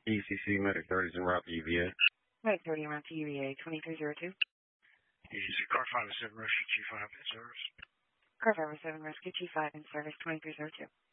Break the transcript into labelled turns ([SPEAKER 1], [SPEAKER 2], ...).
[SPEAKER 1] ECC Medic 30s en route to UVA.
[SPEAKER 2] Medic 30 en route to UVA 2302.
[SPEAKER 3] ECC Car 57 Rescue G5 in service.
[SPEAKER 2] Car 57 Rescue G5 in service 2302.